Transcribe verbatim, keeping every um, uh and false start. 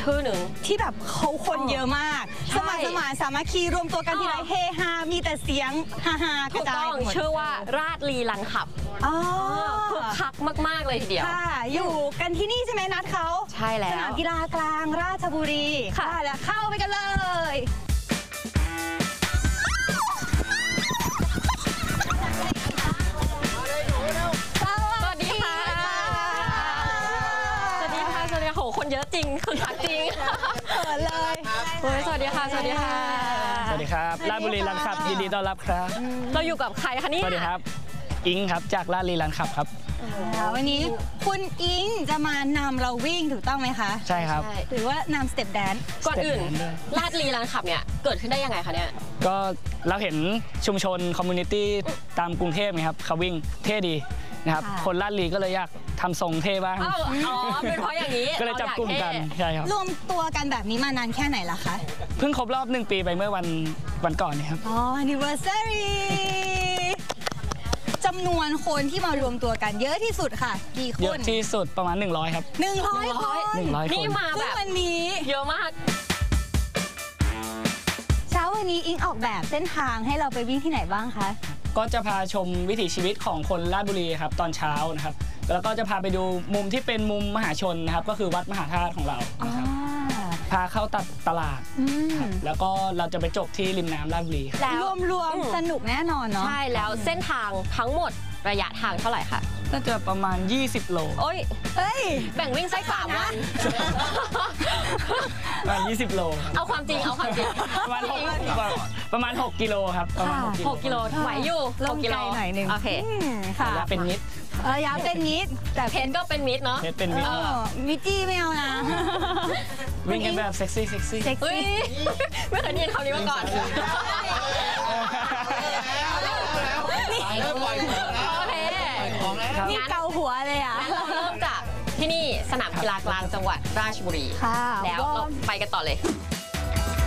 ชื่อหนึ่งที่แบบเขาคนเยอะมากสมัครสมานสามัคคีรวมตัวกันทีไรเฮฮามีแต่เสียงฮาฮากระจายชื่อว่าราชลีรันขับคึกคักมากๆเลยทีเดียวค่ะอยู่กันที่นี่ใช่ไหมนัดเขาใช่แล้วสนามกีฬากลางราชบุรีค่ะแล้วเข้าไปกันเลยคนเยอะจริงคือคักจริงเปิดเลยสวัสดีค่ะสวัสดีค่ะสวัสดีครับราชบุรีรันขับยินดีต้อนรับครับเราอยู่กับใครคะเนี่ยสวัสดีครับอิงครับจากราชบุรีรันขับครับวันนี้คุณอิงจะมานำเราวิ่งถูกต้องไหมคะใช่ครับหรือว่านำสเต็ปแดนก่อนอื่นราชบุรีรันขับเนี่ยเกิดขึ้นได้ยังไงคะเนี่ยก็เราเห็นชุมชนคอมมูนิตี้ตามกรุงเทพไงครับเขาวิ่งเท่ดีนะครับคนราชบุรีก็เลยอยากทำทรงเท่บ้างอ๋อเป็นเพราะอย่างนี้ก็เลยจับกลุ่มกันใช่ครับรวมตัวกันแบบนี้มานานแค่ไหนล่ะคะเพิ่งครบรอบหนึ่งปีไปเมื่อวันวันก่อนนี่ครับอ๋อ anniversary จำนวนคนที่มารวมตัวกันเยอะที่สุดค่ะกี่คนเยอะที่สุดประมาณหนึ่งร้อยครับหนึ่งร้อยคนหนึ่งร้อยคนนี่มาแบบวันนี้เยอะมากเช้าวันนี้อิงออกแบบเส้นทางให้เราไปวิ่งที่ไหนบ้างคะก็จะพาชมวิถีชีวิตของคนราชบุรีครับตอนเช้านะครับแล้วก็จะพาไปดูมุมที่เป็นมุมมหาชนนะครับก็คือวัดมหาธาตุของเรานะครับพาเข้าตัดตลาดแล้วก็เราจะไปจบที่ริมน้ำราชบุรีแล้วรวมๆสนุกแน่นอนเนาะใช่แล้วเส้นทางทั้งหมดระยะทางเท่าไหร่คะก็จะประมาณยี่สิบโลโอ้ยเฮ้ยแบ่งวิ่งไส้สามวันประมาณยี่สิบโลเอาความจริงเอาความจริงประมาณหกประมาณหกกิโลครับประมาณหกกิโลไหวอยู่ลงไกลหน่อยนึงโอเคค่ะเป็นมิดระยะเป็นมิดแต่เพนก็เป็นมิดเนาะเพนเป็นมิดมิจี้ไม่เอานะวิ่งกันแบบเซ็กซี่เซ็กซี่เซ็กซี่ไม่เคยได้ยินคำนี้มาก่อนโอเคนี่เกาหัวเลยอ่ะเราเริ่มจากที่นี่สนามกีฬากลางจังหวัดราชบุรีแล้วเราไปกันต่อเลย